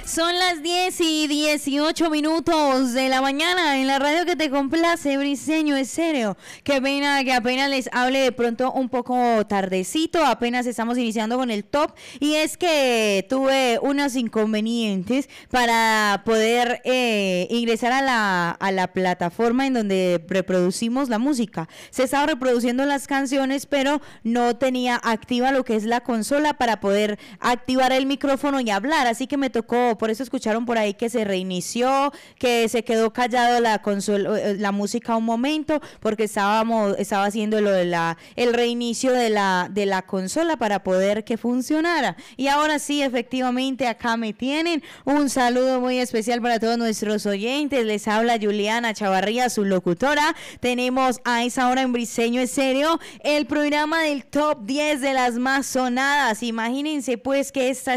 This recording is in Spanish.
Son las 10:18 de la mañana en la radio que te complace, Briseño Estéreo. Qué pena que apenas les hable de pronto un poco tardecito, apenas estamos iniciando con el top, y es que tuve unos inconvenientes para poder ingresar a la plataforma en donde reproducimos la música. Se estaba reproduciendo las canciones, pero no tenía activa lo que es la consola para poder activar el micrófono y hablar, así que me tocó. Por eso escucharon por ahí que se reinició, que se quedó callado la música un momento, porque estaba haciendo lo de el reinicio de la consola para poder que funcionara. Y ahora sí, efectivamente, acá me tienen. Un saludo muy especial para todos nuestros oyentes. Les habla Juliana Chavarría, su locutora. Tenemos a esa hora en Briseño Estéreo el programa del Top 10 de las más sonadas. Imagínense pues que esta